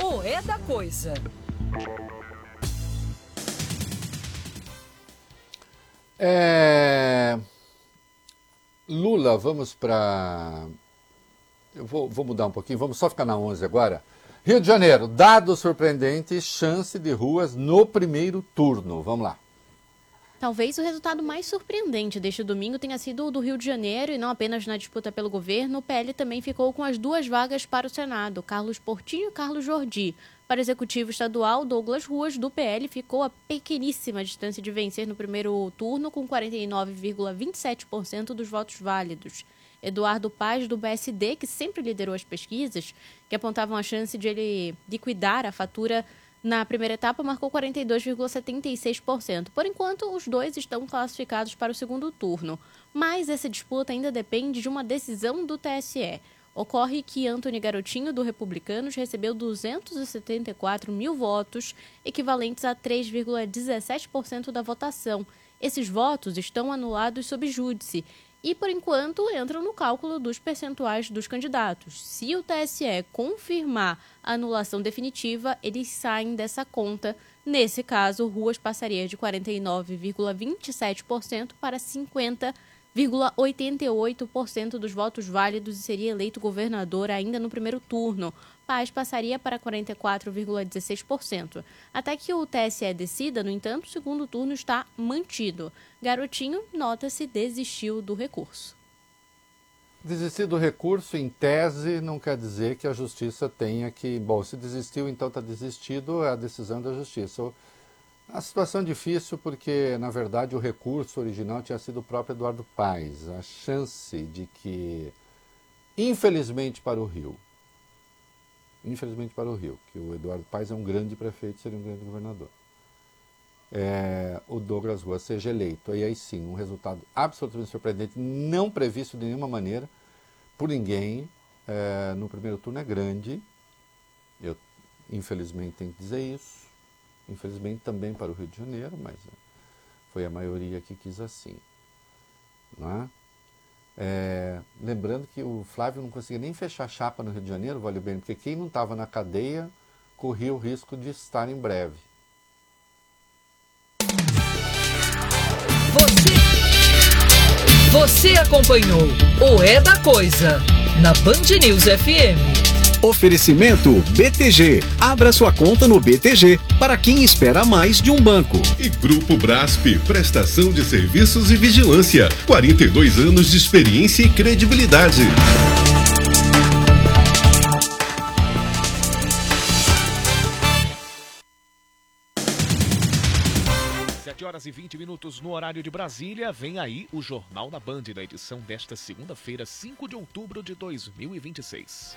o É da Coisa. Lula, vamos para... Eu vou mudar um pouquinho, vamos só ficar na 11 agora. Rio de Janeiro, dado surpreendente, chance de ruas no primeiro turno. Vamos lá. Talvez o resultado mais surpreendente deste domingo tenha sido o do Rio de Janeiro, e não apenas na disputa pelo governo. O PL também ficou com as 2 vagas para o Senado, Carlos Portinho e Carlos Jordi. Para o executivo estadual, Douglas Ruas, do PL, ficou a pequeníssima distância de vencer no primeiro turno, com 49,27% dos votos válidos. Eduardo Paz, do PSD, que sempre liderou as pesquisas, que apontavam a chance de ele liquidar a fatura na primeira etapa, marcou 42,76%. Por enquanto, os dois estão classificados para o segundo turno. Mas essa disputa ainda depende de uma decisão do TSE. Ocorre que Antony Garotinho, do Republicanos, recebeu 274 mil votos, equivalentes a 3,17% da votação. Esses votos estão anulados sob júdice e, por enquanto, entram no cálculo dos percentuais dos candidatos. Se o TSE confirmar a anulação definitiva, eles saem dessa conta. Nesse caso, Ruas passaria de 49,27% para 50,88% dos votos válidos e seria eleito governador ainda no primeiro turno. Paz passaria para 44,16%. Até que o TSE decida, no entanto, o segundo turno está mantido. Garotinho, nota-se, desistiu do recurso. Desistir do recurso, em tese, não quer dizer que a justiça tenha que... Bom, se desistiu, então está desistido, é a decisão da justiça. A situação é difícil porque, na verdade, o recurso original tinha sido o próprio Eduardo Paes. A chance de que, infelizmente para o Rio, que o Eduardo Paes é um grande prefeito, seria um grande governador, o Douglas Ruas seja eleito. E aí sim, um resultado absolutamente surpreendente, não previsto de nenhuma maneira por ninguém, no primeiro turno é grande. Eu, infelizmente, tenho que dizer isso. Infelizmente também para o Rio de Janeiro, mas foi a maioria que quis assim. Não é? Lembrando que o Flávio não conseguia nem fechar chapa no Rio de Janeiro, vale bem, porque quem não estava na cadeia corria o risco de estar em breve. Você acompanhou o É da Coisa na Band News FM. Oferecimento BTG. Abra sua conta no BTG para quem espera mais de um banco. E Grupo Brasp, prestação de serviços e vigilância. 42 anos de experiência e credibilidade. 7h20 no horário de Brasília. Vem aí o Jornal da Band, da edição desta segunda-feira, 5 de outubro de 2026.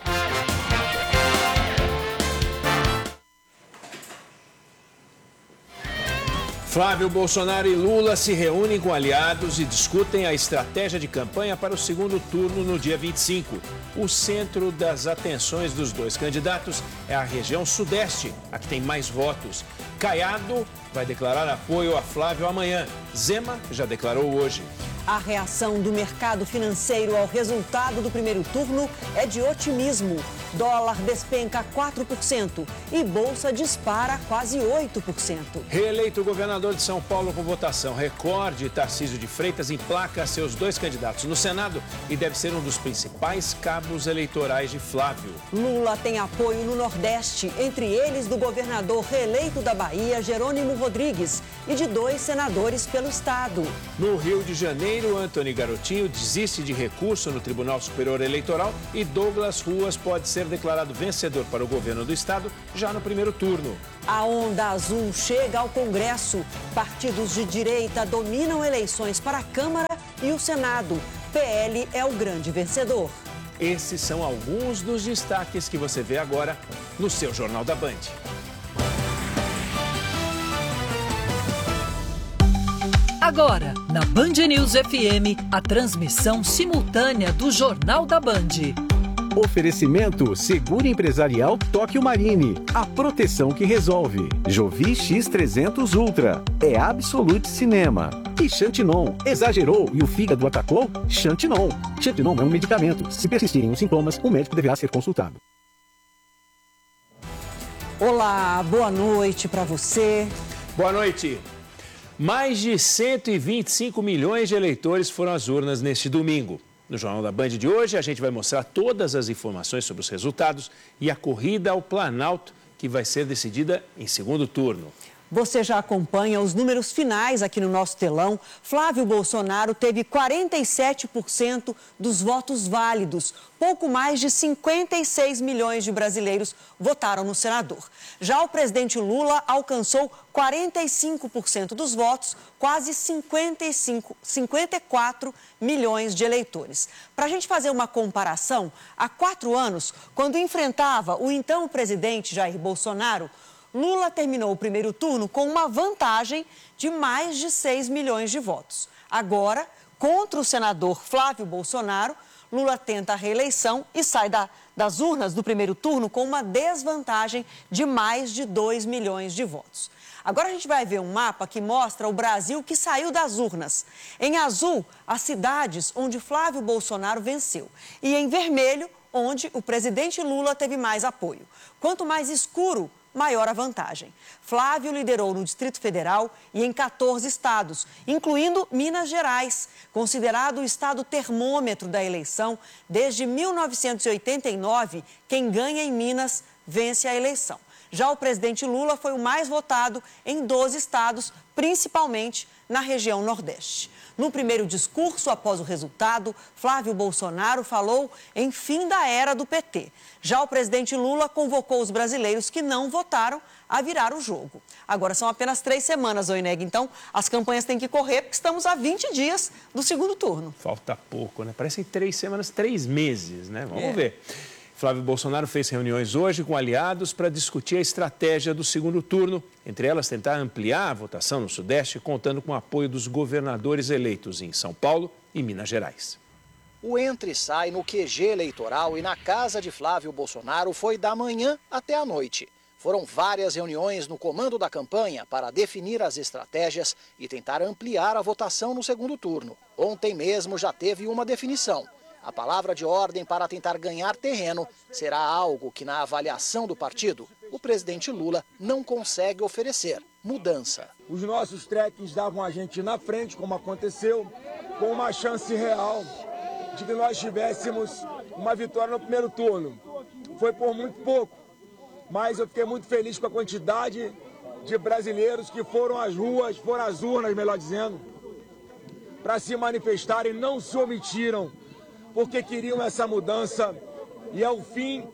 Flávio Bolsonaro e Lula se reúnem com aliados e discutem a estratégia de campanha para o segundo turno no dia 25. O centro das atenções dos dois candidatos é a região sudeste, a que tem mais votos. Caiado vai declarar apoio a Flávio amanhã. Zema já declarou hoje. A reação do mercado financeiro ao resultado do primeiro turno é de otimismo. Dólar despenca 4% e Bolsa dispara quase 8%. Reeleito governador de São Paulo com votação recorde, Tarcísio de Freitas emplaca seus dois candidatos no Senado e deve ser um dos principais cabos eleitorais de Flávio. Lula tem apoio no Nordeste, entre eles do governador reeleito da Bahia, Jerônimo Rodrigues, e de 2 senadores pelo estado. No Rio de Janeiro, Antony Garotinho desiste de recurso no Tribunal Superior Eleitoral e Douglas Ruas pode ser declarado vencedor para o governo do estado já no primeiro turno. A onda azul chega ao Congresso. Partidos de direita dominam eleições para a Câmara e o Senado. PL é o grande vencedor. Esses são alguns dos destaques que você vê agora no seu Jornal da Band. Agora, na Band News FM, a transmissão simultânea do Jornal da Band. Oferecimento Seguro Empresarial Tóquio Marine. A proteção que resolve. Jovi X300 Ultra. É Absolute Cinema. E Xantinon. Exagerou e o fígado atacou? Xantinon. Xantinon é um medicamento. Se persistirem os sintomas, o médico deverá ser consultado. Olá, boa noite para você. Boa noite. Mais de 125 milhões de eleitores foram às urnas neste domingo. No Jornal da Band de hoje, a gente vai mostrar todas as informações sobre os resultados e a corrida ao Planalto, que vai ser decidida em segundo turno. Você já acompanha os números finais aqui no nosso telão. Flávio Bolsonaro teve 47% dos votos válidos. Pouco mais de 56 milhões de brasileiros votaram no senador. Já o presidente Lula alcançou 45% dos votos, quase 54 milhões de eleitores. Para a gente fazer uma comparação, há 4 anos, quando enfrentava o então presidente Jair Bolsonaro, Lula terminou o primeiro turno com uma vantagem de mais de 6 milhões de votos. Agora, contra o senador Flávio Bolsonaro, Lula tenta a reeleição e sai das urnas do primeiro turno com uma desvantagem de mais de 2 milhões de votos. Agora a gente vai ver um mapa que mostra o Brasil que saiu das urnas. Em azul, as cidades onde Flávio Bolsonaro venceu. E em vermelho, onde o presidente Lula teve mais apoio. Quanto mais escuro, maior a vantagem. Flávio liderou no Distrito Federal e em 14 estados, incluindo Minas Gerais, considerado o estado termômetro da eleição. Desde 1989, quem ganha em Minas vence a eleição. Já o presidente Lula foi o mais votado em 12 estados, principalmente na região Nordeste. No primeiro discurso, após o resultado, Flávio Bolsonaro falou em fim da era do PT. Já o presidente Lula convocou os brasileiros que não votaram a virar o jogo. Agora são apenas 3 semanas, Oineg. Então, as campanhas têm que correr porque estamos a 20 dias do segundo turno. Falta pouco, né? Parecem 3 semanas, 3 meses, né? Vamos ver. Flávio Bolsonaro fez reuniões hoje com aliados para discutir a estratégia do segundo turno, entre elas tentar ampliar a votação no Sudeste, contando com o apoio dos governadores eleitos em São Paulo e Minas Gerais. O entra e sai no QG eleitoral e na casa de Flávio Bolsonaro foi da manhã até a noite. Foram várias reuniões no comando da campanha para definir as estratégias e tentar ampliar a votação no segundo turno. Ontem mesmo já teve uma definição. A palavra de ordem para tentar ganhar terreno será algo que, na avaliação do partido, o presidente Lula não consegue oferecer: mudança. Os nossos trekkings davam a gente na frente, como aconteceu, com uma chance real de que nós tivéssemos uma vitória no primeiro turno. Foi por muito pouco, mas eu fiquei muito feliz com a quantidade de brasileiros que foram às ruas, foram às urnas, melhor dizendo, para se manifestarem, não se omitiram, porque queriam essa mudança e é o fim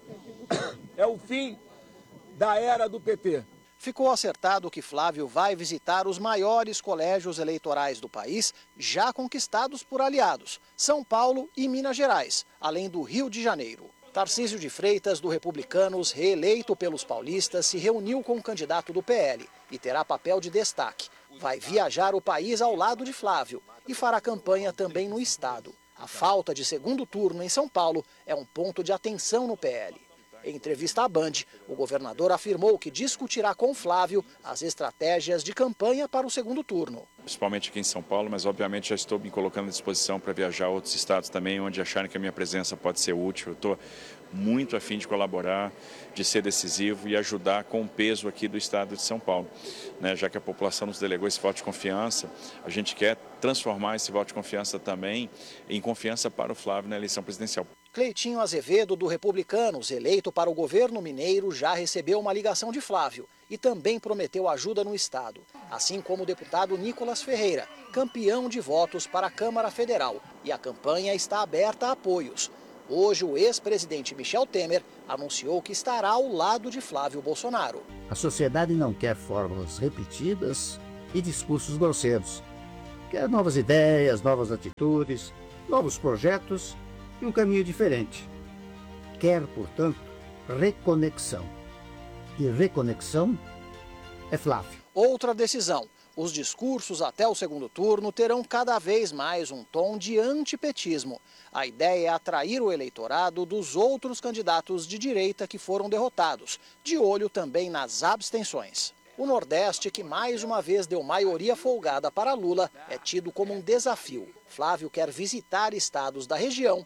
da era do PT. Ficou acertado que Flávio vai visitar os maiores colégios eleitorais do país, já conquistados por aliados, São Paulo e Minas Gerais, além do Rio de Janeiro. Tarcísio de Freitas, do Republicanos, reeleito pelos paulistas, se reuniu com o candidato do PL e terá papel de destaque. Vai viajar o país ao lado de Flávio e fará campanha também no estado. A falta de segundo turno em São Paulo é um ponto de atenção no PL. Em entrevista à Band, o governador afirmou que discutirá com Flávio as estratégias de campanha para o segundo turno. Principalmente aqui em São Paulo, mas obviamente já estou me colocando à disposição para viajar a outros estados também, onde acharem que a minha presença pode ser útil. Eu estou muito a fim de colaborar, de ser decisivo e ajudar com o peso aqui do estado de São Paulo. Já que a população nos delegou esse voto de confiança, a gente quer transformar esse voto de confiança também em confiança para o Flávio na eleição presidencial. Cleitinho Azevedo, do Republicanos, eleito para o governo mineiro, já recebeu uma ligação de Flávio e também prometeu ajuda no estado. Assim como o deputado Nicolas Ferreira, campeão de votos para a Câmara Federal. E a campanha está aberta a apoios. Hoje, o ex-presidente Michel Temer anunciou que estará ao lado de Flávio Bolsonaro. A sociedade não quer fórmulas repetidas e discursos grosseiros. Quer novas ideias, novas atitudes, novos projetos e um caminho diferente. Quer, portanto, reconexão. E reconexão é Flávio. Outra decisão. Os discursos até o segundo turno terão cada vez mais um tom de antipetismo. A ideia é atrair o eleitorado dos outros candidatos de direita que foram derrotados, de olho também nas abstenções. O Nordeste, que mais uma vez deu maioria folgada para Lula, é tido como um desafio. Flávio quer visitar estados da região